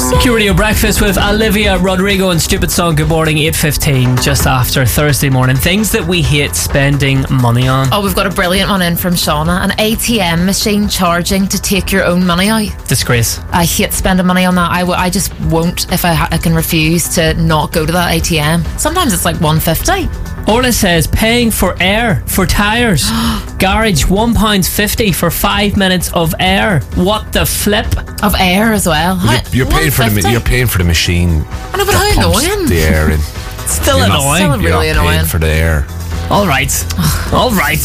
Q Radio Breakfast with Olivia Rodrigo and Stupid Song. Good morning, 8:15, just after Thursday morning. Things that we hate spending money on. Oh, we've got a brilliant one in from Shauna. An ATM machine charging to take your own money out. Disgrace. I hate spending money on that. I just won't if I can refuse to not go to that ATM. Sometimes it's like $1.50. Orla says paying for air for tyres. Garage £1.50 for 5 minutes of air. What the flip? Of air as well. You're paying for the machine. I know, but that how pumps annoying. the air in. Still You're annoying. Still really You're not annoying. paying for the air. All right. All right.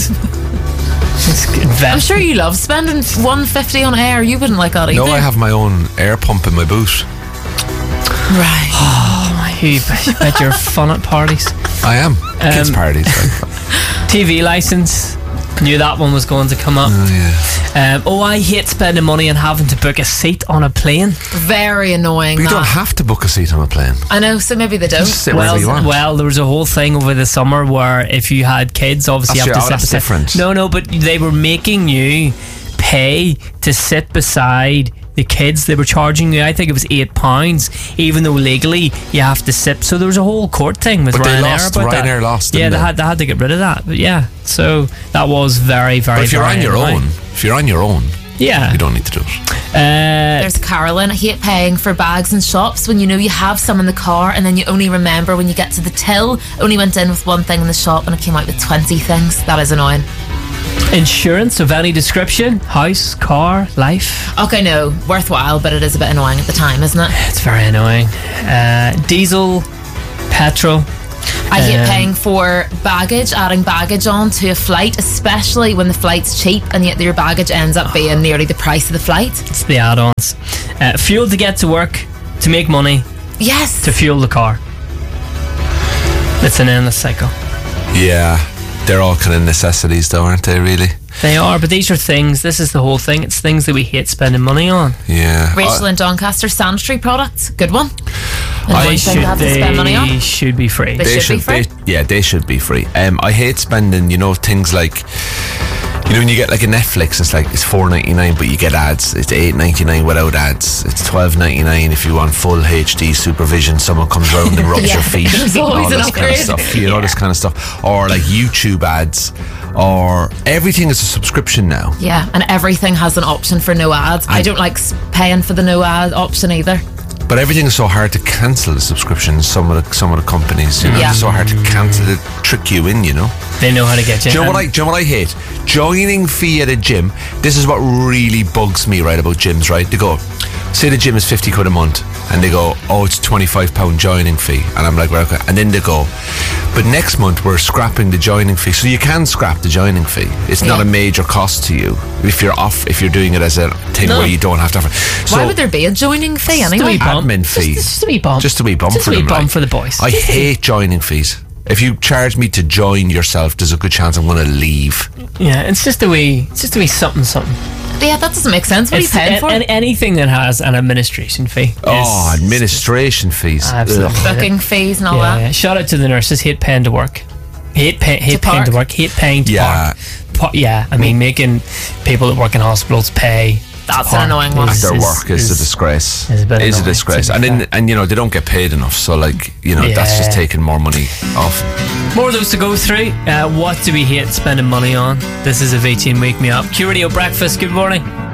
I'm sure you love spending $1.50 on air. You wouldn't like that either. No, I have my own air pump in my boot. Right. You bet you're fun at parties. I am. Kids parties. TV license. Knew that one was going to come up. Oh, yeah. I hate spending money and having to book a seat on a plane. Very annoying. But you that. don't have to book a seat on a plane. I know, so maybe they don't. Just sit wherever you want. Well, there was a whole thing over the summer where if you had kids, obviously you have to sit that's beside. different. No, but they were making you pay to sit beside the kids. They were charging you, I think it was £8, even though legally you have to sit. So there was a whole court thing with But Ryanair about that. Ryanair lost. Yeah, didn't they had to get rid of that. But yeah, so that was very, very. But if you're very on your annoying. own, yeah, you don't need to do it. There's Carolyn. I hate paying for bags in shops when you know you have some in the car and then you only remember when you get to the till. Only went in with one thing in the shop and it came out with 20 things. That is annoying. Insurance of any description, house, car, life. Okay, no, worthwhile, but it is a bit annoying at the time, isn't it? It's very annoying. Diesel, petrol. I hate paying for baggage, adding baggage on to a flight, especially when the flight's cheap and yet your baggage ends up being nearly the price of the flight. It's the add-ons. Fuel to get to work, to make money, Yes. to fuel the car. It's an endless cycle. Yeah, they're all kind of necessities, though, aren't they? Really? They are, but these are things. This is the whole thing. It's things that we hate spending money on. Yeah. Rachel in Doncaster, sanitary products, good one. And They one thing to have to spend money on. should be free. They should be free. They should be free. I hate spending, things like, when you get like a Netflix, it's $4.99, but you get ads. It's $8.99 without ads. It's $12.99 if you want full HD supervision. Someone comes around and rubs Yeah, your feet. there's and always all an this kind of upgrade. stuff. All this kind of stuff, or like YouTube ads, or everything is a subscription now. Yeah, and everything has an option for no ads. I don't like paying for the no ad option either. But everything is so hard to cancel the subscription. Some of the companies, Yeah. it's so hard to cancel it, trick you in. They know how to get you. Do you know what I hate? Joining fee at a gym. This is what really bugs me, right, about gyms, right? They go, say the gym is 50 quid a month, and they go, oh, it's £25 joining fee. And I'm like, right, okay. And then they go, but next month we're scrapping the joining fee. So you can scrap the joining fee. It's not a major cost to you if you're doing it as a thing where you don't have to have. Why would there be a joining fee anyway? Admin fee. Just a wee bump. Just a wee bump Just for a wee them, bump right? for the boys. I hate joining fees. If you charge me to join yourself, there's a good chance I'm going to leave. Yeah, it's just a wee something. Yeah, that doesn't make sense. What are you paying for? Anything that has an administration fee. Administration fees. Absolutely. Booking fees and all Yeah, that. yeah. Shout out to the nurses. Hate paying to work. Hate paying to work. Hate paying to park. Yeah, I mean, making people that work in hospitals pay. That's an annoying one. Their work is a disgrace. Is a bit Is a annoying, disgrace. to be And they don't get paid enough. So that's just taking more money off. More of those to go through. What do we hate spending money on? This is a 18 Wake Me Up. Q Radio Breakfast. Good morning.